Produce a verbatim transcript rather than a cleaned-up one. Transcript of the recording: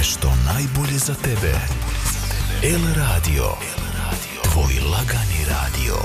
nešto najbolje za tebe. El Radio, tvoj lagani radio.